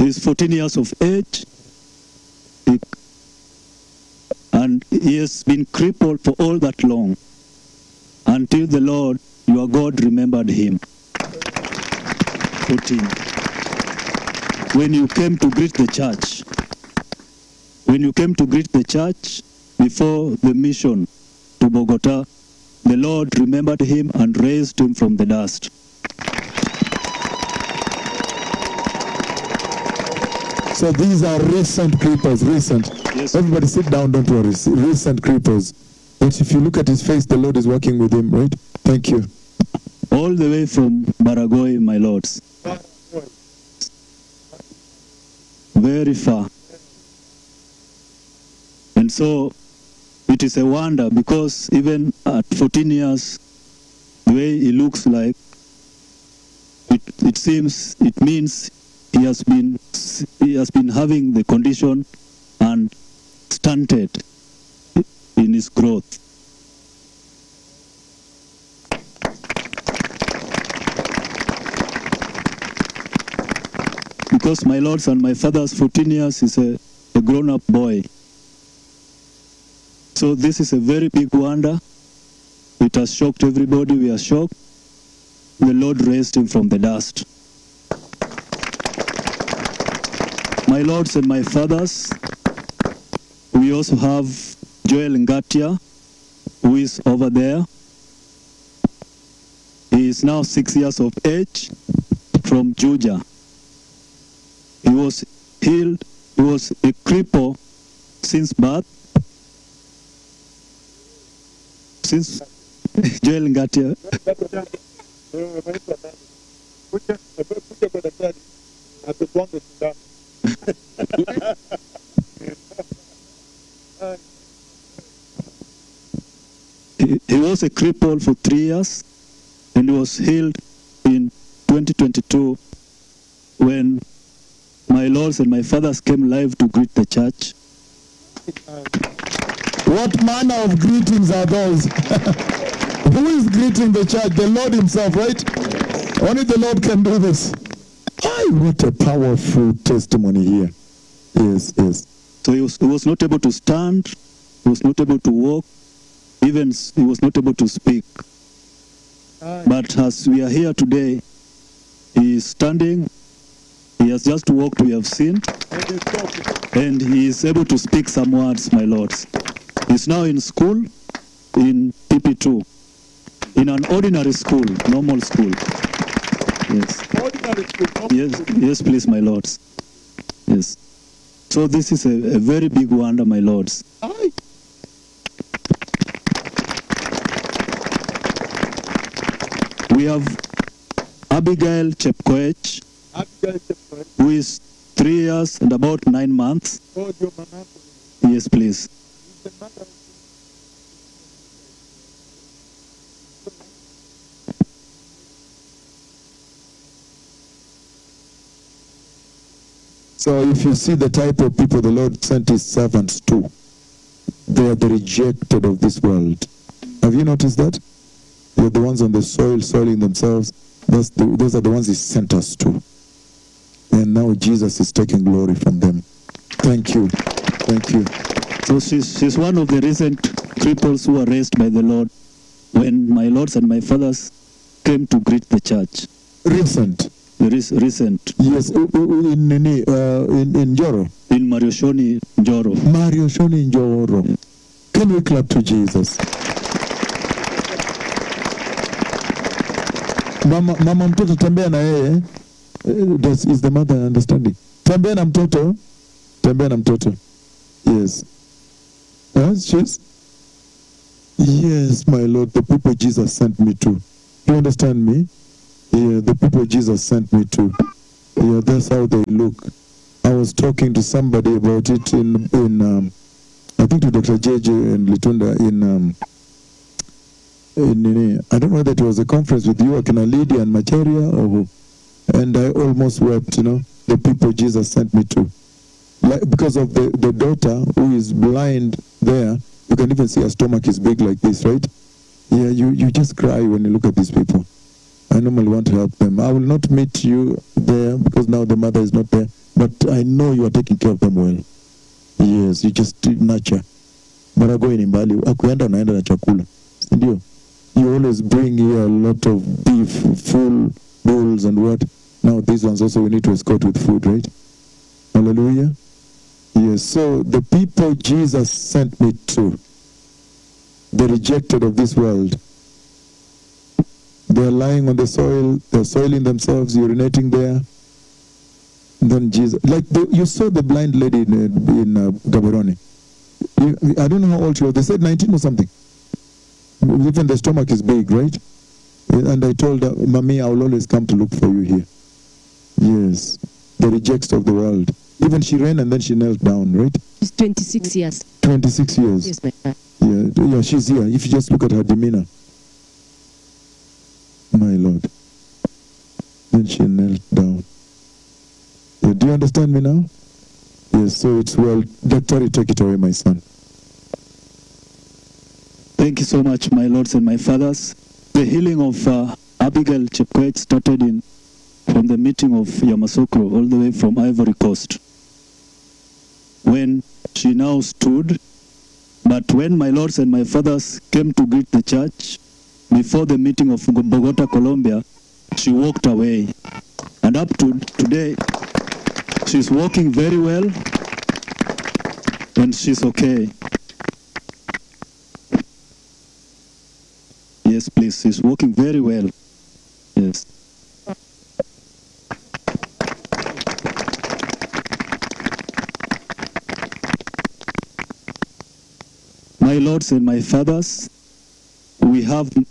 He's 14 years of age. And he has been crippled for all that long. Until the Lord, your God, remembered him. 14. When you came to greet the church. When you came to greet the church before the mission to Bogota, the Lord remembered him and raised him from the dust. So these are recent cripples, recent. Yes. Everybody sit down, don't worry. Recent cripples. But if you look at his face, the Lord is working with him, right? Thank you. All the way from Baragoy, my lords. Very far. And so it is a wonder, because even at 14 years, the way he looks like, it means he has been having the condition and stunted in his growth. Because my lords and my fathers, 14 years is a grown-up boy. So this is a very big wonder. It has shocked everybody. We are shocked. The Lord raised him from the dust. My lords and my fathers, we also have Joel Ngatia, who is over there. He is now 6 years of age, from Juja. He was healed. He was a cripple since birth. Since Joel Ngatia. He was a cripple for 3 years, and he was healed in 2022 when my lords and my fathers came live to greet the church. What manner of greetings are those? Who is greeting the church? The Lord himself, right? Only the Lord can do this. What a powerful testimony here. Yes, yes. So he was not able to stand, he was not able to walk, even he was not able to speak. But as we are here today, he is standing, he has just walked, we have seen, and he is able to speak some words, my lords. He's now in school, in PP2, in an ordinary school, normal school. Yes. Ordinary school. Yes, please, my lords. Yes. So this is a very big wonder, my lords. Aye. We have Abigail Chepkoech, who is 3 years and about 9 months. Yes, please. So if you see the type of people the Lord sent his servants to, they are the rejected of this world. Have you noticed that? They're the ones on the soil, soiling themselves. Those are the ones he sent us to. And now Jesus is taking glory from them. Thank you. Thank you. So she's one of the recent cripples who were raised by the Lord when my lords and my fathers came to greet the church. Recent. Recent. Yes, in Joro. In Marioshoni, Joro. Marioshoni, Joro. Yeah. Can we clap to Jesus? Mama mtoto tembea na yeye. Is the mother understanding? Tembea na mtoto. Tembea na mtoto. Yes. Yes, my Lord, the people Jesus sent me to. Do you understand me? Yeah, the people Jesus sent me to. Yeah, that's how they look. I was talking to somebody about it in I think to Dr. JJ and Litunda in I don't know whether it was a conference with you, Akina Lydia and Materia, or who. And I almost wept, the people Jesus sent me to. Like, because of the daughter who is blind there, you can even see her stomach is big like this, right? Yeah, you just cry when you look at these people. I normally want to help them. I will not meet you there because now the mother is not there. but I know you are taking care of them well. Yes, you just nurture. Marago ni mbali, akuenda unaenda na chakula. Ndio. You always bring here a lot of beef, full bowls and what. Now these ones also we need to escort with food, right? Hallelujah. Yes, so the people Jesus sent me to, the rejected of this world, they're lying on the soil, they're soiling themselves, urinating there. And then Jesus, like you saw the blind lady in Gaborone. I don't know how old she was. They said 19 or something. Even the stomach is big, right? And I told her, Mommy, I will always come to look for you here. Yes, the rejects of the world. Even she ran and then she knelt down, right? She's 26 years. 26 years. Yes, my friend. Yeah, she's here. If you just look at her demeanor. My Lord. Then she knelt down. Yeah, do you understand me now? Yes, so it's well. Doctor, take it away, my son. Thank you so much, my lords and my fathers. The healing of Abigail Chepkoech started from the meeting of Yamasokro all the way from Ivory Coast, when she now stood. But when my lords and my fathers came to greet the church before the meeting of Bogota, Colombia, she walked away. And up to today, she's walking very well and she's okay. Yes, please, she's walking very well. Yes. My lords and my fathers, we have